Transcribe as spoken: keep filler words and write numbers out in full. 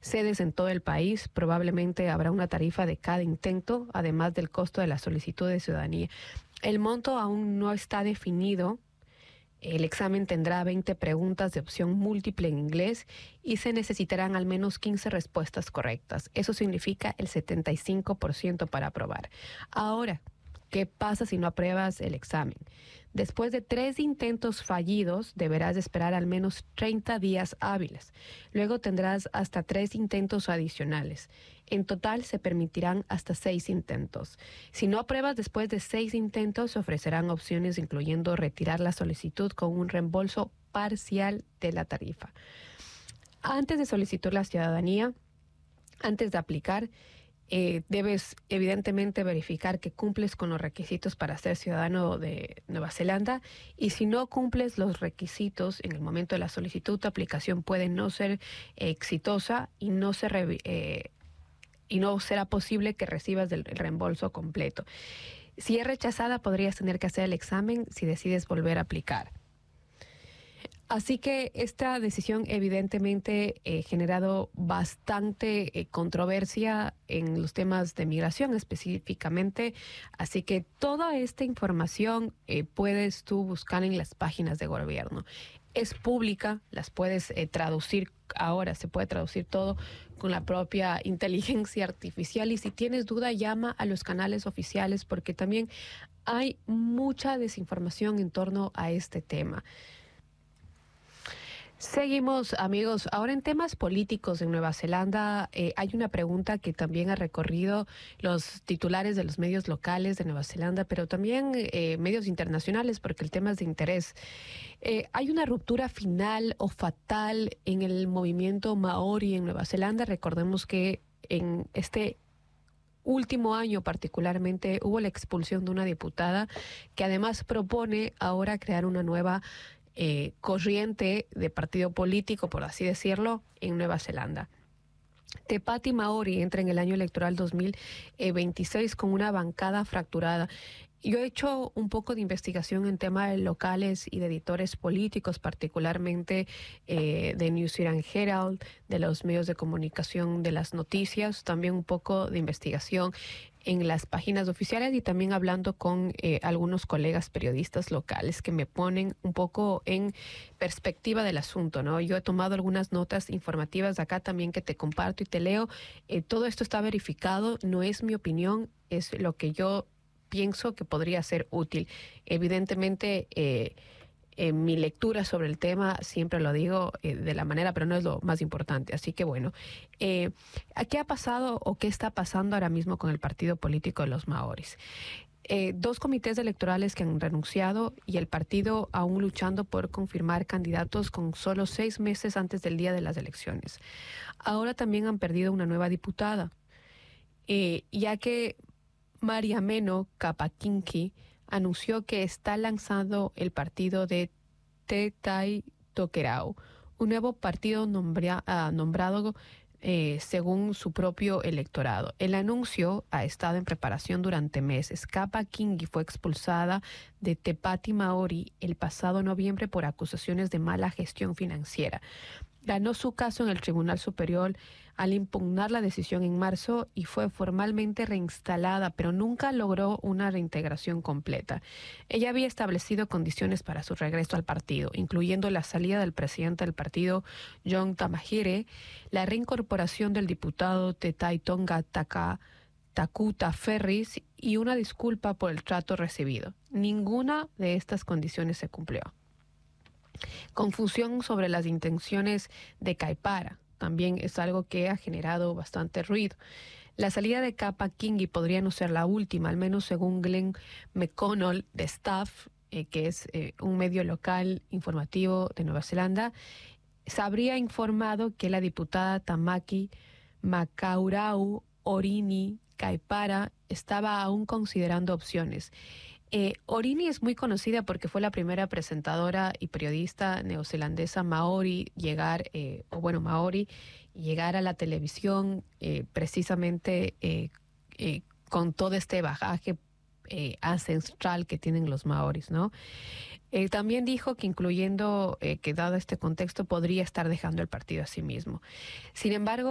sedes en todo el país. Probablemente habrá una tarifa de cada intento, además del costo de la solicitud de ciudadanía. El monto aún no está definido. El examen tendrá veinte preguntas de opción múltiple en inglés y se necesitarán al menos quince respuestas correctas. Eso significa el setenta y cinco por ciento para aprobar. Ahora, ¿qué pasa si no apruebas el examen? Después de tres intentos fallidos, deberás esperar al menos treinta días hábiles. Luego tendrás hasta tres intentos adicionales. En total se permitirán hasta seis intentos. Si no apruebas después de seis intentos, se ofrecerán opciones incluyendo retirar la solicitud con un reembolso parcial de la tarifa. Antes de solicitar la ciudadanía, antes de aplicar, Eh, debes evidentemente verificar que cumples con los requisitos para ser ciudadano de Nueva Zelanda, y si no cumples los requisitos en el momento de la solicitud, tu aplicación puede no ser eh, exitosa y no, se re, eh, y no será posible que recibas el, el reembolso completo. Si es rechazada, podrías tener que hacer el examen si decides volver a aplicar. Así que esta decisión evidentemente ha eh, generado bastante eh, controversia en los temas de migración específicamente. Así que toda esta información eh, puedes tú buscar en las páginas de gobierno. Es pública, las puedes eh, traducir ahora, se puede traducir todo con la propia inteligencia artificial. Y si tienes duda, llama a los canales oficiales porque también hay mucha desinformación en torno a este tema. Seguimos, amigos. Ahora en temas políticos en Nueva Zelanda eh, hay una pregunta que también ha recorrido los titulares de los medios locales de Nueva Zelanda, pero también eh, medios internacionales porque el tema es de interés. Eh, ¿Hay una ruptura final o fatal en el movimiento maorí en Nueva Zelanda? Recordemos que en este último año particularmente hubo la expulsión de una diputada que además propone ahora crear una nueva Eh, corriente de partido político, por así decirlo, en Nueva Zelanda. Te Pati Maori entra en el año electoral dos mil veintiséis con una bancada fracturada. Yo he hecho un poco de investigación en temas locales y de editores políticos, particularmente eh, de New Zealand Herald, de los medios de comunicación, de las noticias, también un poco de investigación en las páginas oficiales y también hablando con eh, algunos colegas periodistas locales que me ponen un poco en perspectiva del asunto, ¿no? Yo he tomado algunas notas informativas acá también que te comparto y te leo. Eh, todo esto está verificado, no es mi opinión, es lo que yo pienso que podría ser útil. Evidentemente, eh, en mi lectura sobre el tema, siempre lo digo eh, de la manera, pero no es lo más importante. Así que bueno, eh, ¿qué ha pasado o qué está pasando ahora mismo con el partido político de los maoris? Eh, dos comités electorales que han renunciado y el partido aún luchando por confirmar candidatos con solo seis meses antes del día de las elecciones. Ahora también han perdido una nueva diputada, eh, ya que Mariameno Kapakinki anunció que está lanzando el partido de Te Tai Tokerau, un nuevo partido nombra, uh, nombrado eh, según su propio electorado. El anuncio ha estado en preparación durante meses. Kapakinki fue expulsada de Te Pati Maori el pasado noviembre por acusaciones de mala gestión financiera. Ganó su caso en el Tribunal Superior al impugnar la decisión en marzo y fue formalmente reinstalada, pero nunca logró una reintegración completa. Ella había establecido condiciones para su regreso al partido, incluyendo la salida del presidente del partido, John Tamahire, la reincorporación del diputado Te Tai Tonga Taka, Takuta Ferris y una disculpa por el trato recibido. Ninguna de estas condiciones se cumplió. Confusión sobre las intenciones de Kaipara también es algo que ha generado bastante ruido. La salida de Kapakinki podría no ser la última, al menos según Glenn McConnell de Staff, eh, que es eh, un medio local informativo de Nueva Zelanda. Se habría informado que la diputada Tamaki Makaurau Orini Kaipara estaba aún considerando opciones. Eh, Orini es muy conocida porque fue la primera presentadora y periodista neozelandesa maori llegar, eh, o bueno, maori, llegar a la televisión eh, precisamente eh, eh, con todo este bagaje eh, ancestral que tienen los maoris, ¿no? Eh, también dijo que incluyendo eh, que dado este contexto podría estar dejando el partido a sí mismo. Sin embargo,